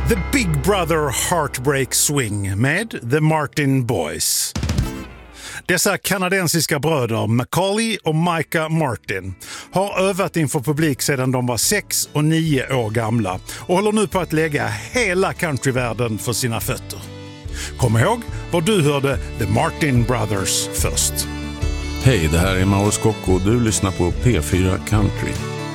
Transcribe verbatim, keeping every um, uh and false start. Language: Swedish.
The Big Brother Heartbreak Swing med The Martin Boys. Dessa kanadensiska bröder, Macaulay och Micah Martin, har övat inför publik sedan de var sex och nio år gamla och håller nu på att lägga hela countryvärlden för sina fötter. Kom ihåg var du hörde The Martin Brothers först. Hej, det här är Mauro Scocco och du lyssnar på P fyra Country.